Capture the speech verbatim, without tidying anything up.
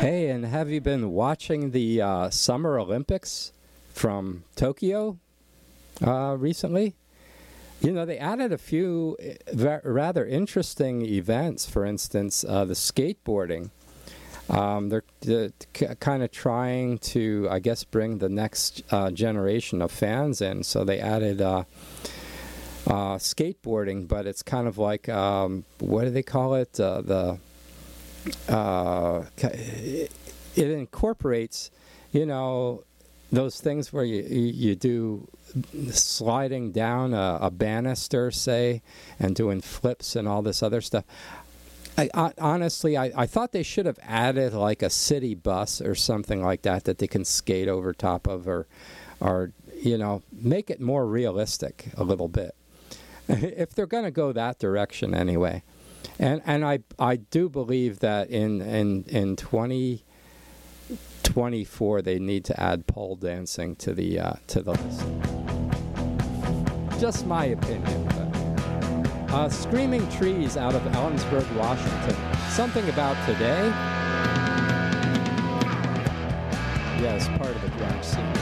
Hey, and have you been watching the uh, Summer Olympics from Tokyo uh, recently? You know, they added a few va- rather interesting events. For instance, uh, the skateboarding. Um, they're, they're c- kind of trying to, I guess, bring the next uh, generation of fans in. So they added uh, uh, skateboarding, but it's kind of like, um, what do they call it? Uh, the uh, it incorporates, you know, those things where you you do sliding down a, a banister, say, and doing flips and all this other stuff. I, I, honestly, I, I thought they should have added like a city bus or something like that that they can skate over top of, or, or you know, make it more realistic a little bit. If they're going to go that direction anyway. And and I I do believe that in in in twenty twenty-four they need to add pole dancing to the uh, to the list. Just my opinion. But. Uh, Screaming Trees out of Ellensburg, Washington. Something about today. Yes, part of the grunge scene.